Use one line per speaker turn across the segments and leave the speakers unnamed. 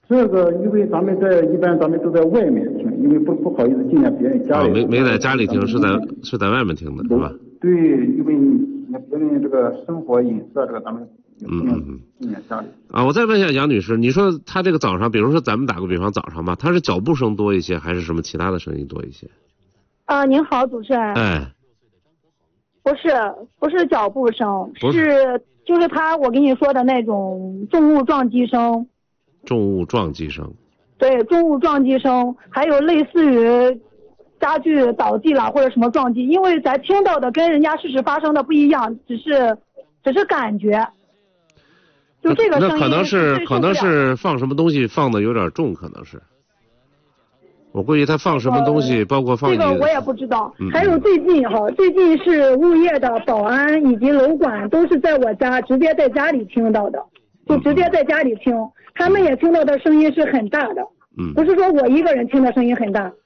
这个因为一般咱们都在外面听，因为不好意思进别人家里。
没在家里听，是在外面听的是吧？
对，因为别人这个生活隐私这个咱们也不能进家里。
我再问一下杨女士，你说她这个早上，比如说咱们打个比方，早上吧，她是脚步声多一些，还是什么其他的声音多一些？
您好，主持人。
哎，
不是脚步声，就是我跟你说的那种重物撞击声。
重物撞击声。
对，重物撞击声，还有类似于家具倒地了或者什么撞击，因为咱听到的跟人家事实发生的不一样，只是感觉。就这个声音，
那可能是放什么东西放的有点重，可能是。我估计他放什么东西，包括放
这个我也不知道。还有最近是物业的保安以及楼管都是在我家直接在家里听到的，就直接在家里听，他们也听到的声音是很大的。不是说我一个人听的声音很大。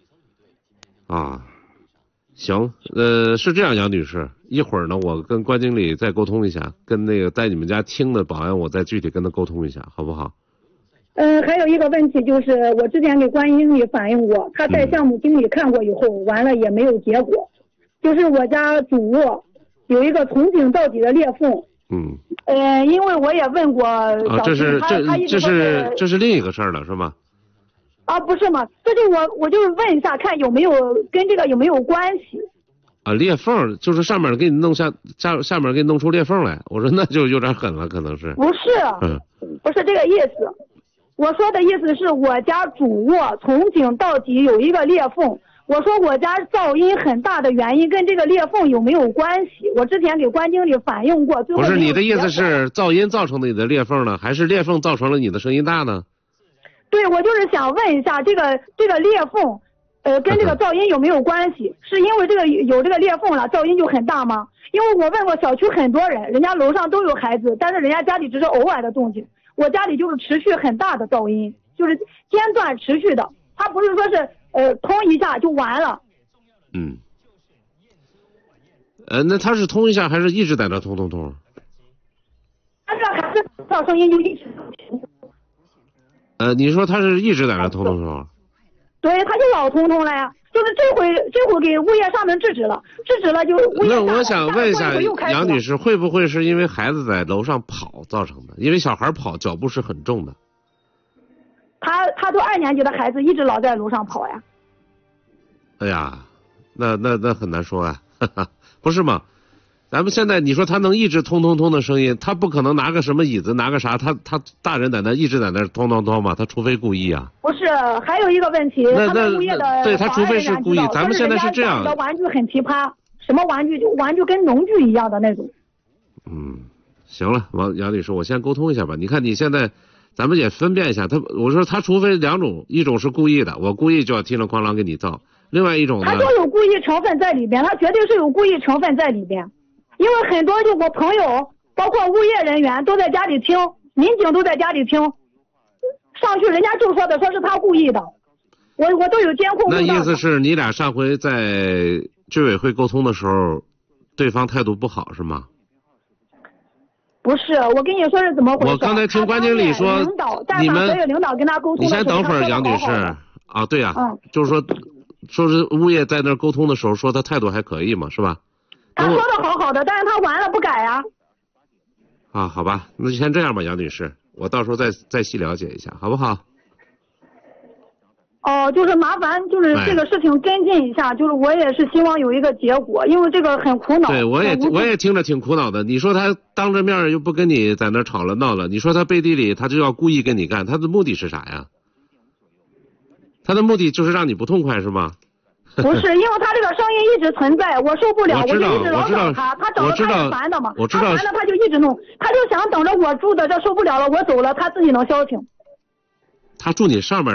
行，是这样，杨女士，一会儿呢，我跟关经理再沟通一下，跟那个在你们家听的保安，我再具体跟他沟通一下，好不好？
还有一个问题就是，我之前给关经理反映过，他带项目经理看过以后，完了也没有结果。就是我家主卧有一个从顶到底的裂缝。因为我也问过
这是另一个事儿了，是吗？
不是嘛，这就我就是问一下，看有没有跟这个有没有关系。
裂缝就是上面给你弄下面给你弄出裂缝来，我说那就有点狠了，可能是。
不是，不是这个意思。我说的意思是我家主卧从顶到底有一个裂缝，我说我家噪音很大的原因跟这个裂缝有没有关系？我之前给关经理反映过，最后
不是你的意思是噪音造成的你的裂缝呢，还是裂缝造成了你的声音大呢？
对，我就是想问一下，这个裂缝，跟这个噪音有没有关系？是因为有这个裂缝了，噪音就很大吗？因为我问过小区很多人，人家楼上都有孩子，但是人家家里只是偶尔的动静，我家里就是持续很大的噪音，就是间断持续的，它不是说是通一下就完了。
那它是通一下还是一直在那通？
但是还是噪声音就一直停。
你说他是一直在那通？
对，他就老通了呀，就是这回给物业上门制止了就物业。
那我想问一下杨女士，会不会是因为孩子在楼上跑造成的？因为小孩跑脚步是很重的。
他都2年级的孩子一直老在楼上跑呀。
哎呀，那很难说啊，不是吗？咱们现在你说他能一直通的声音，他不可能拿个什么椅子拿个啥，他大人在那一直在那通嘛，他除非故意啊。
不是，还有一个问题，他们物业的
对他除非是故意，咱们现在是这样
的玩具很奇葩，什么玩具跟农具一样的那种。
行了，杨女士，我先沟通一下吧。你看你现在，咱们也分辨一下，我说他除非2种，一种是故意的，我故意就要听着哐啷给你造，另外一种呢，
他就有故意成分在里边，他绝对是有故意成分在里边。因为很多就我朋友，包括物业人员都在家里听，民警都在家里听，上去人家就说是他故意的，我都有监控。
那意思是你俩上回在居委会沟通的时候，对方态度不好是吗？
不是，我跟你说是怎么回事。
我刚才听关经理说，你们
所有领导跟他沟通的时候，
你先等会儿，杨女士对呀，就是说是物业在那沟通的时候说他态度还可以嘛，是吧？
他说的好的，但是他完了不改呀。
好吧，那就先这样吧，杨女士，我到时候再细了解一下，好不好？
就是麻烦，就是这个事情跟进一下，就是我也是希望有一个结果，因为这个很苦恼。
对，我也听着挺苦恼的。你说他当着面又不跟你在那吵了闹了，你说他背地里他就要故意跟你干，他的目的是啥呀？他的目的就是让你不痛快是吗？
不是，因为他这个声音一直存在，我受不了，我就一直老找他，他找他也烦的嘛，他烦了他就一直弄，他就想等着我住的这受不了了，我走了，他自己能消停。
他住你上面